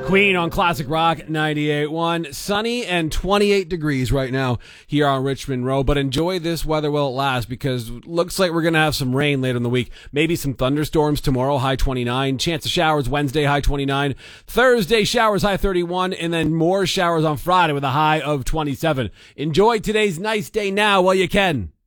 Queen on Classic Rock 98.1. Sunny and 28 degrees right now here on Richmond Road. But enjoy this weather while it lasts, because looks like we're going to have some rain later in the week. Maybe some thunderstorms tomorrow, high 29. Chance of showers Wednesday, high 29. Thursday, showers, high 31. And then more showers on Friday with a high of 27. Enjoy today's nice day now while you can.